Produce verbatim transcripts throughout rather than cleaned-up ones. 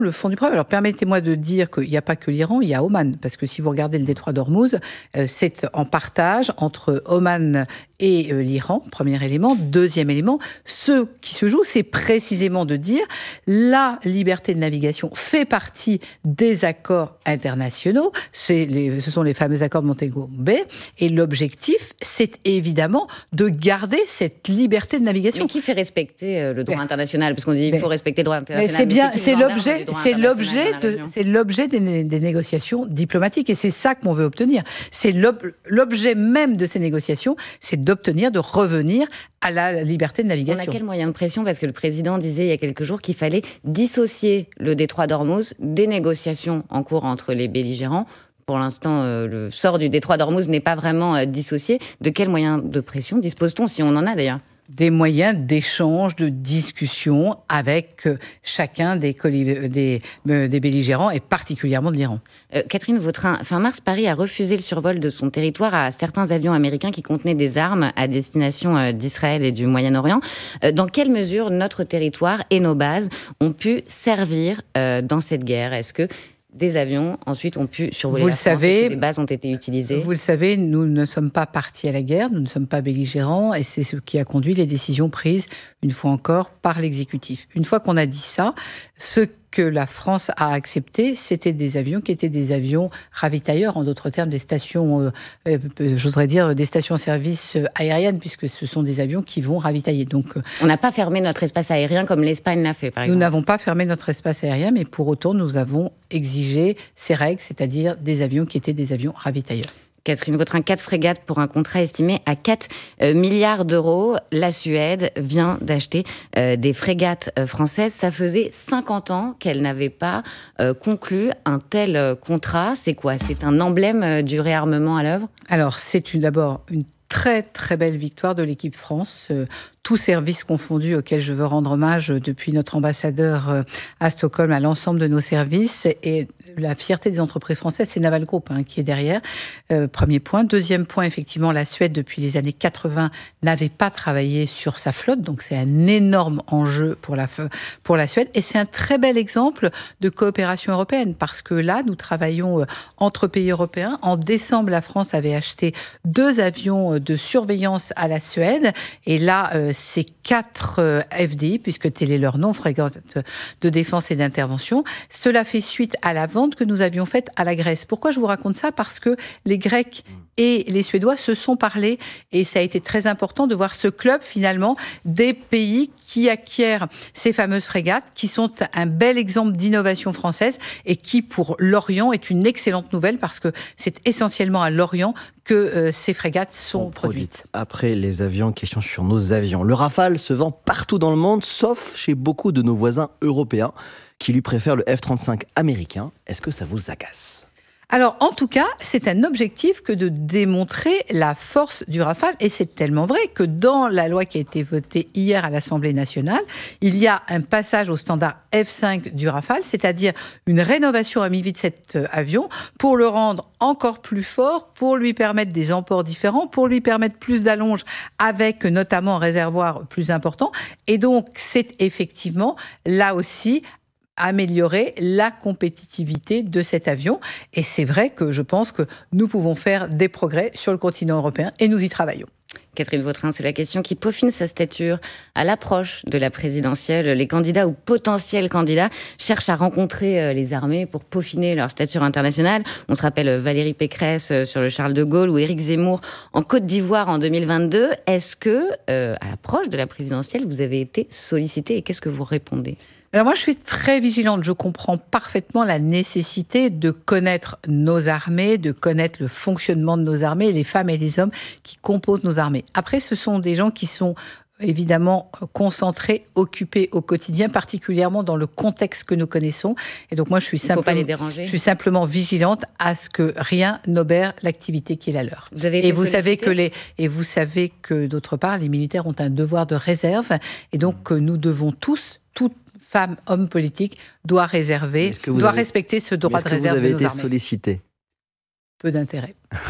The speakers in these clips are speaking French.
le fond du problème. Alors, permettez-moi de dire qu'il n'y a pas que l'Iran, il y a Oman. Parce que si vous regardez le détroit d'Ormuz, euh, c'est en partage entre Oman et euh, l'Iran, premier élément. Deuxième élément, ce qui se joue, c'est précisément de dire la liberté de navigation fait partie des accords internationaux. C'est les, ce sont les fameux accords de Montego Bay. Et l'objectif, c'est évidemment de garder cette liberté de navigation. Mais qui fait respecter euh, le droit mais, international? Parce qu'on dit qu'il faut respecter le droit international. Mais c'est bien, mais c'est, c'est l'objet, c'est l'objet de, c'est l'objet des, des négociations diplomatiques. Et c'est ça qu'on veut obtenir. C'est l'ob, l'objet même de ces négociations, c'est d'obtenir, de revenir à la liberté de navigation. On a quel moyen de pression? Parce que le président disait il y a quelques jours qu'il fallait dissocier le détroit d'Ormuz des négociations en cours entre les belligérants. Pour l'instant, euh, le sort du détroit d'Ormuz n'est pas vraiment euh, dissocié. De quels moyens de pression dispose-t-on, si on en a d'ailleurs? Des moyens d'échange, de discussion avec chacun des, des, des belligérants et particulièrement de l'Iran. Euh, Catherine Vautrin, fin mars, Paris a refusé le survol de son territoire à certains avions américains qui contenaient des armes à destination euh, d'Israël et du Moyen-Orient. Euh, dans quelle mesure notre territoire et nos bases ont pu servir euh, dans cette guerre? Est-ce que des avions, ensuite, ont pu survoler vous la le France, savez, et que des bases ont été utilisées? Vous le savez, nous ne sommes pas partis à la guerre, nous ne sommes pas belligérants, et c'est ce qui a conduit les décisions prises, une fois encore, par l'exécutif. Une fois qu'on a dit ça, ce que la France a accepté, c'était des avions qui étaient des avions ravitailleurs, en d'autres termes, des stations, euh, euh, j'oserais dire, des stations-service aériennes, puisque ce sont des avions qui vont ravitailler. Donc, euh, on n'a pas fermé notre espace aérien comme l'Espagne l'a fait, par exemple. Nous n'avons pas fermé notre espace aérien, mais pour autant, nous avons exigé ces règles, c'est-à-dire des avions qui étaient des avions ravitailleurs. Catherine Vautrin, quatre frégates pour un contrat estimé à quatre milliards d'euros. La Suède vient d'acheter euh, des frégates euh, françaises. Ça faisait cinquante ans qu'elle n'avait pas euh, conclu un tel euh, contrat. C'est quoi? C'est un emblème euh, du réarmement à l'œuvre? Alors, c'est une, d'abord une très très belle victoire de l'équipe France, euh, tous services confondus auxquels je veux rendre hommage depuis notre ambassadeur euh, à Stockholm à l'ensemble de nos services, et la fierté des entreprises françaises, c'est Naval Group hein, qui est derrière, euh, premier point. Deuxième point, effectivement, la Suède depuis les années quatre-vingts n'avait pas travaillé sur sa flotte, donc c'est un énorme enjeu pour la, pour la Suède, et c'est un très bel exemple de coopération européenne, parce que là, nous travaillons euh, entre pays européens. En décembre, la France avait acheté deux avions de surveillance à la Suède, et là, euh, c'est quatre euh, F D I, puisque tel est leur nom, frégate de défense et d'intervention. Cela fait suite à la vente que nous avions faite à la Grèce. Pourquoi je vous raconte ça? Parce que les Grecs et les Suédois se sont parlé, et ça a été très important de voir ce club, finalement, des pays qui acquièrent ces fameuses frégates, qui sont un bel exemple d'innovation française, et qui, pour l'Orient, est une excellente nouvelle, parce que c'est essentiellement à l'Orient que euh, ces frégates sont produites. Après les avions, question sur nos avions. Le Rafale se vend partout dans le monde, sauf chez beaucoup de nos voisins européens, qui lui préfèrent le F trente-cinq américain. Est-ce que ça vous agace ? Alors, en tout cas, c'est un objectif que de démontrer la force du Rafale. Et c'est tellement vrai que dans la loi qui a été votée hier à l'Assemblée nationale, il y a un passage au standard F cinq du Rafale, c'est-à-dire une rénovation à mi-vie de cet avion pour le rendre encore plus fort, pour lui permettre des emports différents, pour lui permettre plus d'allonge avec notamment un réservoir plus important. Et donc, c'est effectivement, là aussi, améliorer la compétitivité de cet avion. Et c'est vrai que je pense que nous pouvons faire des progrès sur le continent européen, et nous y travaillons. Catherine Vautrin, c'est la question qui peaufine sa stature. À l'approche de la présidentielle, les candidats ou potentiels candidats cherchent à rencontrer les armées pour peaufiner leur stature internationale. On se rappelle Valérie Pécresse sur le Charles de Gaulle ou Éric Zemmour en Côte d'Ivoire en deux mille vingt-deux. Est-ce que, euh, à l'approche de la présidentielle, vous avez été sollicité, et qu'est-ce que vous répondez ? Alors moi, je suis très vigilante. Je comprends parfaitement la nécessité de connaître nos armées, de connaître le fonctionnement de nos armées, les femmes et les hommes qui composent nos armées. Après, ce sont des gens qui sont évidemment concentrés, occupés au quotidien, particulièrement dans le contexte que nous connaissons. Et donc moi, je suis, simplement, pas les déranger. je suis simplement vigilante à ce que rien n'obère l'activité qui est la leur. Vous avez été et vous savez sollicité ? que les et vous savez que d'autre part, les militaires ont un devoir de réserve, et donc nous devons tous, toutes femme, homme politique, doit réserver, doit avez... respecter ce droit de réserve de nos armées. Est-ce que vous avez été sollicité ? Peu d'intérêt.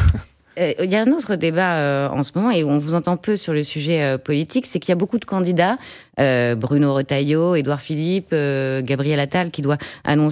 Euh, Il y a un autre débat euh, en ce moment, et où on vous entend peu sur le sujet euh, politique, c'est qu'il y a beaucoup de candidats, euh, Bruno Retailleau, Édouard Philippe, euh, Gabriel Attal, qui doit annoncer